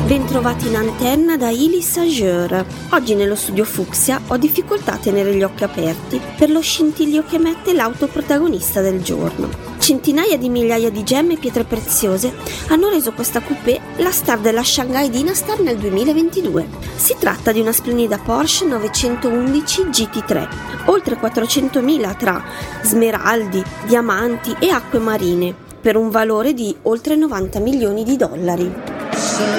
Bentrovati in antenna da Ilis Ageur. Oggi nello studio Fucsia ho difficoltà a tenere gli occhi aperti per lo scintillio che emette l'auto protagonista del giorno. Centinaia di migliaia di gemme e pietre preziose hanno reso questa coupé la star della Shanghai Dynastar nel 2022. Si tratta di una splendida Porsche 911 GT3, oltre 400.000 tra smeraldi, diamanti e acque marine, per un valore di oltre $90 milioni.